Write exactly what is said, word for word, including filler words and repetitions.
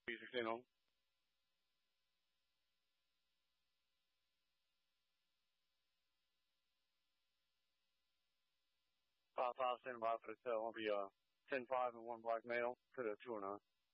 B sixteen on. Five five, stand by for the tail. I'll be uh ten five and one black male to the two oh nine.